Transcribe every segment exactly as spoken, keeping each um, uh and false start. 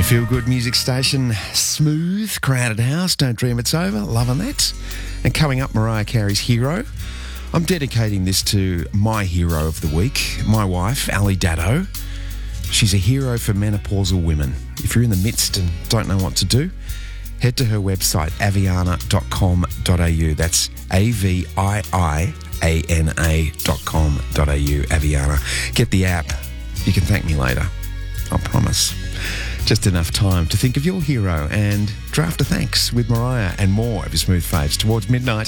feel-good music station, smooth, crowded house, don't dream it's over, loving that. And coming up, Mariah Carey's Hero. I'm dedicating this to my hero of the week, my wife, Ali Dado. She's a hero for menopausal women. If you're in the midst and don't know what to do, head to her website, aviana dot com dot a u. That's A V I I A N A dot com dot a u, Aviana. Get the app. You can thank me later. I promise. Just enough time to think of your hero and draft a thanks with Mariah and more of your smooth faves towards midnight.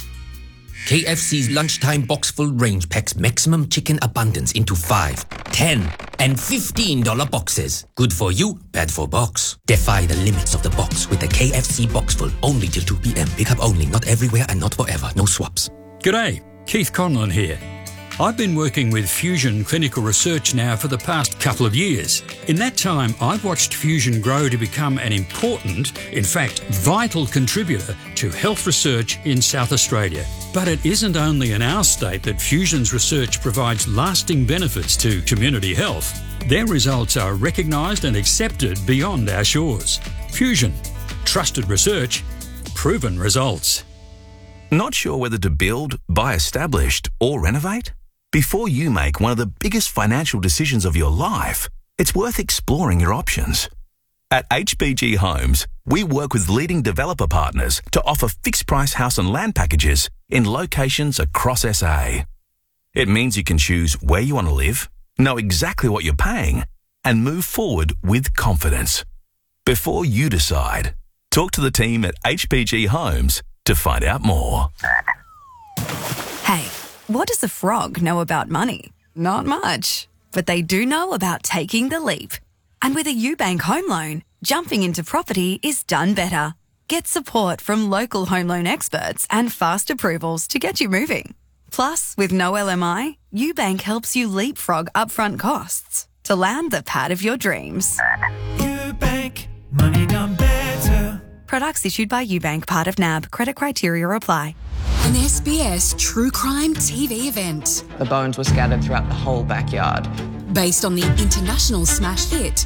K F C's lunchtime box full range packs maximum chicken abundance into five, ten, and fifteen dollar boxes. Good for you, bad for box. Defy the limits of the box with the K F C box full only till two p.m. Pickup only, not everywhere and not forever. No swaps. G'day, Keith Conlon here. I've been working with Fusion Clinical Research now for the past couple of years. In that time, I've watched Fusion grow to become an important, in fact, vital contributor to health research in South Australia. But it isn't only in our state that Fusion's research provides lasting benefits to community health. Their results are recognised and accepted beyond our shores. Fusion. Trusted research. Proven results. Not sure whether to build, buy established, or renovate? Before you make one of the biggest financial decisions of your life, it's worth exploring your options. At H B G Homes, we work with leading developer partners to offer fixed-price house and land packages in locations across S A. It means you can choose where you want to live, know exactly what you're paying, and move forward with confidence. Before you decide, talk to the team at H B G Homes to find out more. Hey, what does a frog know about money? Not much. But they do know about taking the leap. And with a UBank home loan, jumping into property is done better. Get support from local home loan experts and fast approvals to get you moving. Plus, with no L M I, UBank helps you leapfrog upfront costs to land the pad of your dreams. UBank, money done better. Products issued by UBank, part of N A B. Credit criteria apply. An S B S true crime T V event. The bones were scattered throughout the whole backyard. Based on the international smash hit